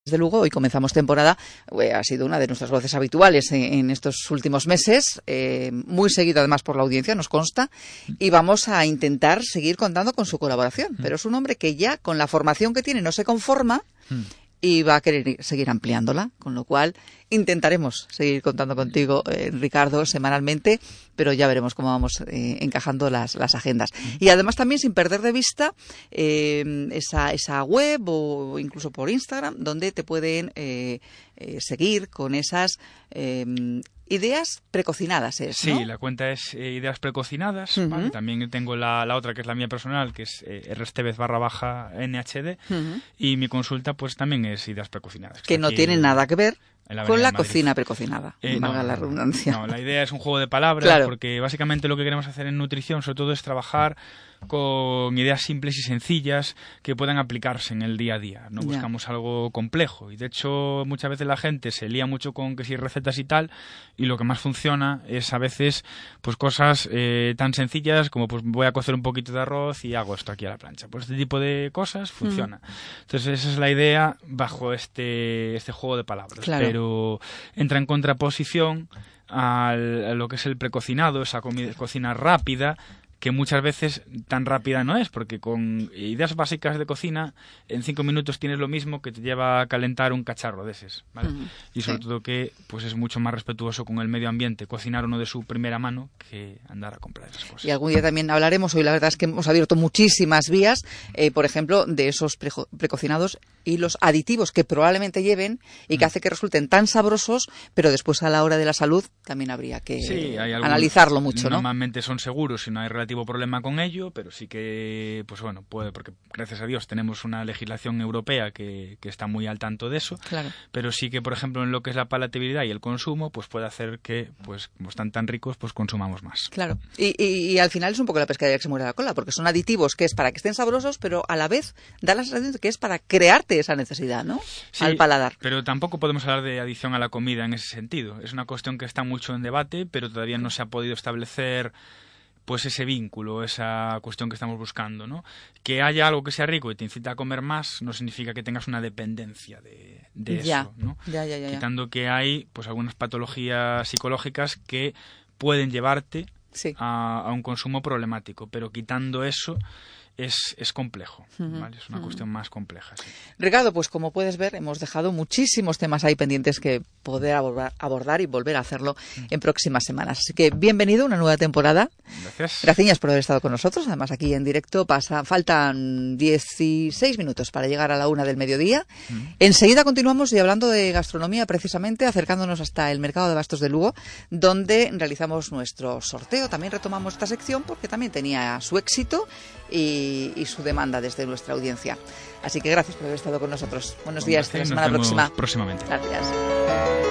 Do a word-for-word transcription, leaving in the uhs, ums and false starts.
Desde Lugo, hoy comenzamos temporada, eh, ha sido una de nuestras voces habituales en, en estos últimos meses, eh, muy seguido además por la audiencia, nos consta, y vamos a intentar seguir contando con su colaboración. Pero es un hombre que ya con la formación que tiene no se conforma y va a querer seguir ampliándola, con lo cual intentaremos seguir contando contigo, eh, Ricardo, semanalmente, pero ya veremos cómo vamos eh, encajando las, las agendas. Y además también sin perder de vista eh, esa, esa web o incluso por Instagram, donde te pueden eh, eh, seguir con esas eh, ideas precocinadas. Es, sí, ¿no? La cuenta es eh, Ideas Precocinadas. Uh-huh. ¿Vale? También tengo la, la otra, que es la mía personal, que es eh, rstevez barra baja nhd. Uh-huh. Y mi consulta pues también es Ideas Precocinadas. Que, que no tiene en, nada que ver la con la cocina precocinada, eh, valga no, la redundancia. No, la idea es un juego de palabras, claro. Porque básicamente lo que queremos hacer en nutrición sobre todo es trabajar con ideas simples y sencillas que puedan aplicarse en el día a día. No buscamos yeah. algo complejo. Y de hecho muchas veces la gente se lía mucho con que si recetas y tal, y lo que más funciona es a veces pues cosas eh, tan sencillas como pues voy a cocer un poquito de arroz y hago esto aquí a la plancha. Pues este tipo de cosas funciona. Mm. Entonces esa es la idea bajo este, este juego de palabras. Claro. Pero entra en contraposición al, a lo que es el precocinado, esa comida, cocina rápida, que muchas veces tan rápida no es, porque con ideas básicas de cocina en cinco minutos tienes lo mismo que te lleva a calentar un cacharro de esos, ¿vale? Uh-huh. Y sobre sí. todo que pues es mucho más respetuoso con el medio ambiente cocinar uno de su primera mano que andar a comprar esas cosas. Y algún día también hablaremos, hoy la verdad es que hemos abierto muchísimas vías, eh, por ejemplo, de esos pre- precocinados y los aditivos que probablemente lleven y que uh-huh. hace que resulten tan sabrosos, pero después a la hora de la salud también habría que sí, hay algún, analizarlo mucho, ¿no? Normalmente son seguros y no hay relativo problema con ello, pero sí que, pues bueno, puede, porque gracias a Dios tenemos una legislación europea que, que está muy al tanto de eso, claro. Pero sí que, por ejemplo, en lo que es la palatabilidad y el consumo, pues puede hacer que, pues como están tan ricos, pues consumamos más. Claro, y, y, y al final es un poco la pescadilla que se muere la cola, porque son aditivos que es para que estén sabrosos, pero a la vez da la sensación de que es para crearte esa necesidad, ¿no? Sí, al paladar. Pero tampoco podemos hablar de adición a la comida en ese sentido. Es una cuestión que está mucho en debate, pero todavía no se ha podido establecer pues ese vínculo, esa cuestión que estamos buscando, ¿no? Que haya algo que sea rico y te incita a comer más no significa que tengas una dependencia de, de ya, eso, ¿no? Ya, ya, ya, Quitando que hay pues algunas patologías psicológicas que pueden llevarte sí. a, a un consumo problemático, pero quitando eso es, es complejo, ¿vale? Es una uh-huh. cuestión más compleja. Sí. Ricardo, pues como puedes ver, hemos dejado muchísimos temas ahí pendientes que poder abordar, abordar y volver a hacerlo uh-huh. en próximas semanas. Así que bienvenido a una nueva temporada. Gracias. Gracias por haber estado con nosotros. Además, aquí en directo pasa, faltan dieciséis minutos para llegar a la una del mediodía. Uh-huh. Enseguida continuamos y hablando de gastronomía, precisamente acercándonos hasta el mercado de Bastos de Lugo, donde realizamos nuestro sorteo. También retomamos esta sección porque también tenía su éxito y, y su demanda desde nuestra audiencia. Así que gracias por haber estado con nosotros. Buenos días, hasta la semana próxima. Próximamente. Gracias.